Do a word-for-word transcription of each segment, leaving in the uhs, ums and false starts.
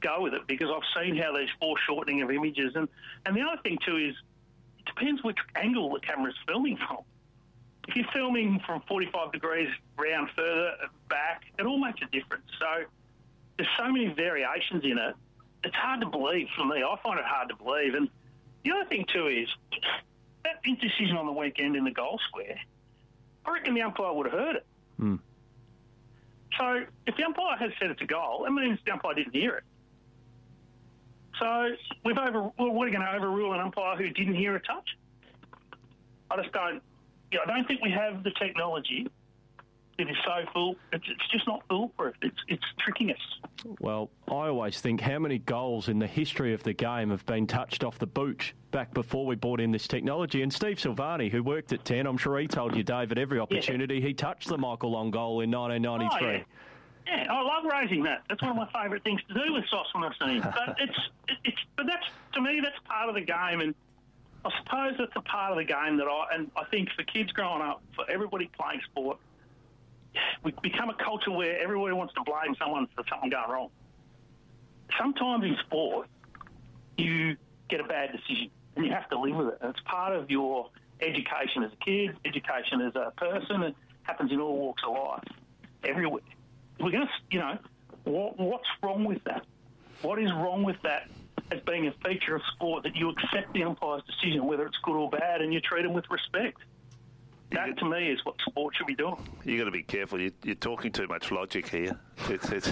go with it because I've seen how there's foreshortening of images. And, and the other thing, too, is it depends which angle the camera's filming from. If you're filming from forty-five degrees round further back, it all makes a difference. So there's so many variations in it, it's hard to believe for me. I find it hard to believe. And the other thing, too, is that indecision on the weekend in the goal square, I reckon the umpire would have heard it. Hmm. So if the umpire has said it's a goal, that means the umpire didn't hear it. So we've over, well, we're going to overrule an umpire who didn't hear a touch. I just don't. You know, I don't think we have the technology. It is so fool. It's, it's just not foolproof. It's it's tricking us. Well, I always think how many goals in the history of the game have been touched off the boot back before we brought in this technology. And Steve Silvani, who worked at ten, I'm sure he told you, Dave, at every opportunity, yeah. he touched the Michael Long goal in nineteen ninety-three. Oh, yeah. yeah, I love raising that. That's one of my favourite things to do with Sauce when I've seen. But it's it's but that's to me that's part of the game, and I suppose that's a part of the game that I and I think for kids growing up, for everybody playing sport, we become a culture where everybody wants to blame someone for something going wrong. Sometimes in sport, you get a bad decision and you have to live with it. And it's part of your education as a kid, education as a person. It happens in all walks of life, everywhere. We're going to, you know, what, what's wrong with that? What is wrong with that as being a feature of sport, that you accept the umpire's decision, whether it's good or bad, and you treat them with respect? That, to me, is what sport should be doing. You've got to be careful. You, you're talking too much logic here. It's, it's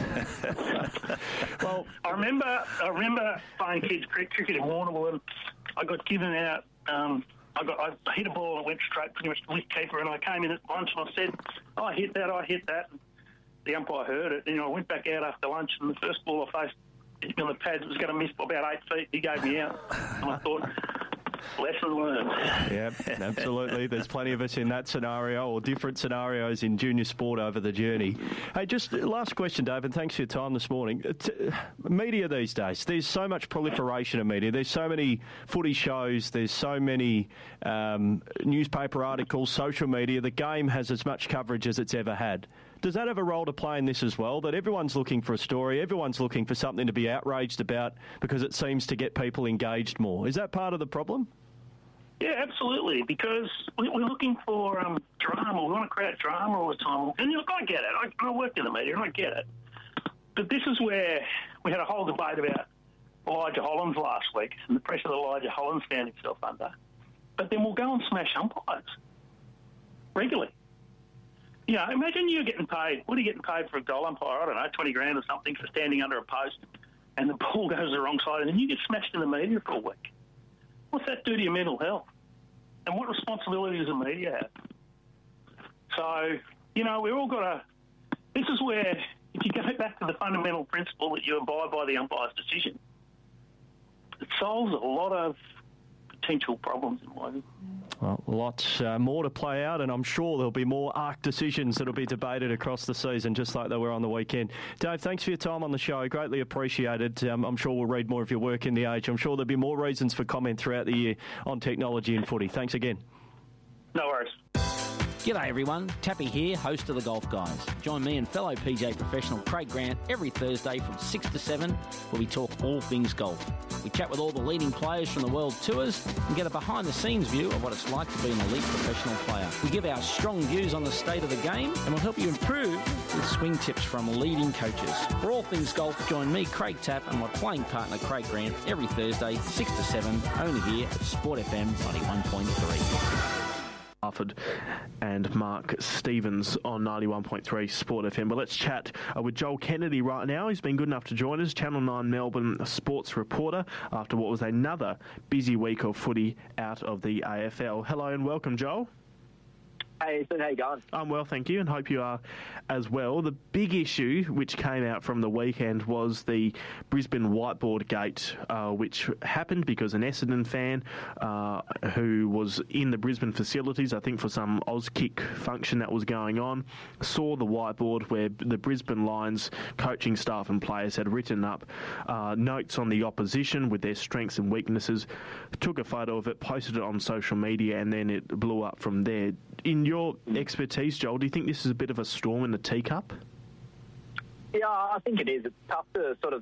well, I remember I remember playing kids cricket in Warrnambool, and I got given out. Um, I got I hit a ball and it went straight pretty much to the wicket keeper, and I came in at lunch and I said, oh, I hit that, I hit that. And the umpire heard it. And, you know, I went back out after lunch, and the first ball I faced hit me on the pads. It was going to miss by about eight feet. He gave me out. And I thought, lesson learned. Yeah, absolutely. There's plenty of us in that scenario, or different scenarios in junior sport over the journey. Hey, just last question, Dave, and thanks for your time this morning. Media these days, there's so much proliferation of media. There's so many footy shows. There's so many um, newspaper articles, social media. The game has as much coverage as it's ever had. Does that have a role to play in this as well, that everyone's looking for a story, everyone's looking for something to be outraged about because it seems to get people engaged more? Is that part of the problem? Yeah, absolutely, because we're looking for um, drama. We want to create drama all the time. And look, I get it. I, I worked in the media and I get it. But this is where we had a whole debate about Elijah Hollands last week and the pressure that Elijah Hollands found himself under. But then we'll go and smash umpires regularly. You know, imagine you're getting paid. What are you getting paid for a goal umpire? I don't know, twenty grand or something for standing under a post, and the ball goes the wrong side, and then you get smashed in the media for a week. What's that do to your mental health? And what responsibility does the media have? So, you know, we've all got to... This is where, if you go back to the fundamental principle that you abide by the umpire's decision, it solves a lot of potential problems in my view. Well, lots uh, more to play out, and I'm sure there'll be more arc decisions that'll be debated across the season, just like they were on the weekend. Dave, thanks for your time on the show. Greatly appreciated. Um, I'm sure we'll read more of your work in The Age. I'm sure there'll be more reasons for comment throughout the year on technology and footy. Thanks again. No worries. G'day everyone, Tappy here, host of The Golf Guys. Join me and fellow P G A professional Craig Grant every Thursday from six to seven, where we talk all things golf. We chat with all the leading players from the world tours and get a behind-the-scenes view of what it's like to be an elite professional player. We give our strong views on the state of the game and we'll help you improve with swing tips from leading coaches. For all things golf, join me, Craig Tapp, and my playing partner Craig Grant every Thursday, six to seven, only here at Sport F M ninety-one point three. Harford and Mark Stevens on ninety-one point three Sport F M. But let's chat uh, with Joel Kennedy right now. He's been good enough to join us, Channel nine Melbourne sports reporter, after what was another busy week of footy out of the A F L. Hello and welcome, Joel. Hey, Ethan, how you going? I'm well, thank you, and hope you are as well. The big issue which came out from the weekend was the Brisbane whiteboard gate, uh, which happened because an Essendon fan uh, who was in the Brisbane facilities, I think for some Auskick function that was going on, saw the whiteboard where the Brisbane Lions coaching staff and players had written up uh, notes on the opposition with their strengths and weaknesses, took a photo of it, posted it on social media, and then it blew up from there. In your expertise, Joel, do you think this is a bit of a storm in the teacup? Yeah, I think it is. It's tough to sort of